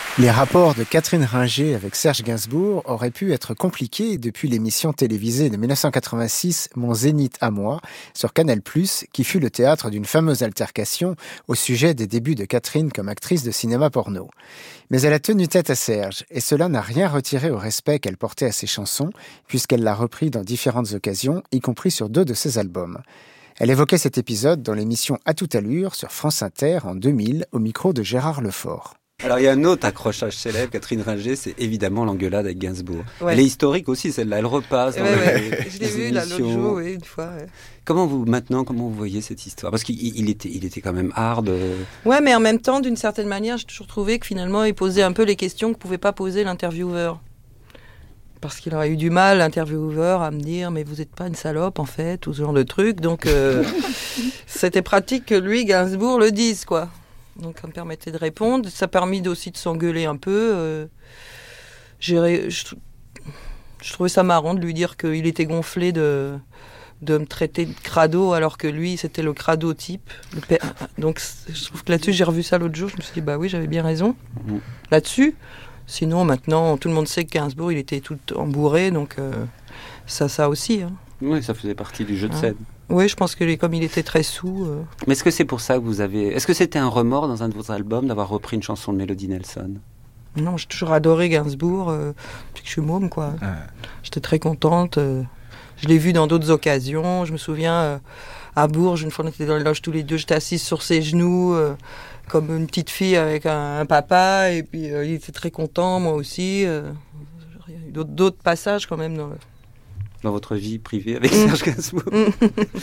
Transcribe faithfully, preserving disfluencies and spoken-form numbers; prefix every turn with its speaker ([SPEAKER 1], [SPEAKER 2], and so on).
[SPEAKER 1] Les rapports de Catherine Ringer avec Serge Gainsbourg auraient pu être compliqués depuis l'émission télévisée de dix-neuf cent quatre-vingt-six « Mon Zénith à moi » sur Canal plus, qui fut le théâtre d'une fameuse altercation au sujet des débuts de Catherine comme actrice de cinéma porno. Mais elle a tenu tête à Serge, et cela n'a rien retiré au respect qu'elle portait à ses chansons, puisqu'elle l'a repris dans différentes occasions, y compris sur deux de ses albums. Elle évoquait cet épisode dans l'émission À toute allure sur France Inter en deux mille, au micro de Gérard Lefort.
[SPEAKER 2] Alors il y a un autre accrochage célèbre, Catherine Ringer, c'est évidemment l'engueulade avec Gainsbourg.
[SPEAKER 3] Ouais.
[SPEAKER 2] Elle est historique aussi, celle-là, elle repasse dans
[SPEAKER 3] ouais,
[SPEAKER 2] les,
[SPEAKER 3] ouais. Je l'ai
[SPEAKER 2] les
[SPEAKER 3] vu là, l'autre jour, oui, une fois. Ouais.
[SPEAKER 2] Comment vous, maintenant, comment vous voyez cette histoire ? Parce qu'il il était, il était quand même hard. Euh...
[SPEAKER 3] Ouais, mais en même temps, d'une certaine manière, j'ai toujours trouvé que finalement, il posait un peu les questions que pouvait pas poser l'intervieweur. Parce qu'il aurait eu du mal, l'intervieweur, à me dire « mais vous n'êtes pas une salope, en fait », ou ce genre de truc. Donc, euh, c'était pratique que lui, Gainsbourg, le dise, quoi. Donc, ça me permettait de répondre. Ça a permis aussi de s'engueuler un peu. Euh, j'ai, je, je trouvais ça marrant de lui dire qu'il était gonflé de, de me traiter de crado, alors que lui, c'était le crado type. Le père. Donc, je trouve que là-dessus, j'ai revu ça l'autre jour. Je me suis dit « bah oui, j'avais bien raison. Mmh. » Là-dessus. Sinon, maintenant, tout le monde sait que Gainsbourg, il était tout embourré. Donc, euh, ça, ça aussi. Hein.
[SPEAKER 2] Oui, ça faisait partie du jeu de
[SPEAKER 3] hein.
[SPEAKER 2] scène.
[SPEAKER 3] Oui, je pense que les, comme il était très sous... Euh...
[SPEAKER 2] Mais est-ce que c'est pour ça que vous avez... Est-ce que c'était un remords dans un de vos albums d'avoir repris une chanson de Mélodie Nelson ?
[SPEAKER 3] Non, j'ai toujours adoré Gainsbourg euh, depuis que je suis môme, quoi. Ah. J'étais très contente. Euh, je l'ai vu dans d'autres occasions. Je me souviens, euh, à Bourges, une fois, on était dans les loges tous les deux. J'étais assise sur ses genoux, euh, comme une petite fille avec un, un papa. Et puis, euh, il était très content, moi aussi. Euh, il y a eu d'autres, d'autres passages, quand même, dans le...
[SPEAKER 2] dans votre vie privée avec Serge Gainsbourg.